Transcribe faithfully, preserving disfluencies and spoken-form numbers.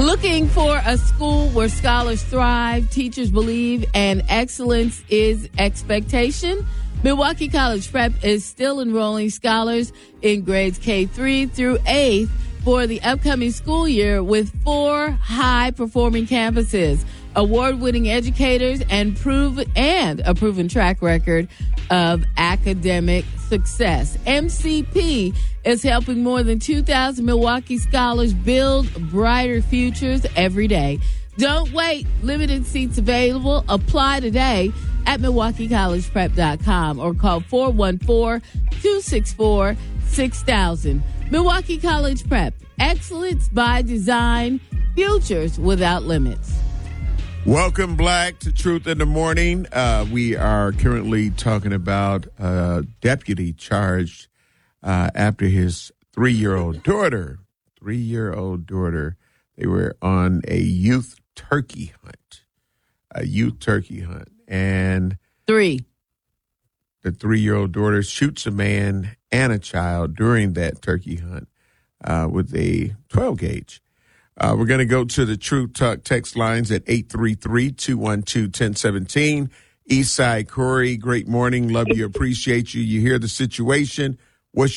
Looking for a school where scholars thrive, teachers believe, and excellence is expectation? Milwaukee College Prep is still enrolling scholars in grades K three through eighth for the upcoming school year with four high-performing campuses, award-winning educators, and prove and a proven track record of academic success. M C P is helping more than two thousand Milwaukee scholars build brighter futures every day. Don't wait. Limited seats available. Apply today at milwaukee college prep dot com or call four one four, two six four, six thousand. Milwaukee College Prep. Excellence by design. Futures without limits. Welcome, Black, to Truth in the Morning. Uh, we are currently talking about a deputy charged uh, after his three-year-old daughter, three-year-old daughter, they were on a youth turkey hunt, a youth turkey hunt. And Three. the three-year-old daughter shoots a man and a child during that turkey hunt uh, with a twelve gauge. Uh, we're going to go to the True Talk text lines at eight three three, two one two, one zero one seven. Eastside Corey, great morning. Love you. Appreciate you. You hear the situation.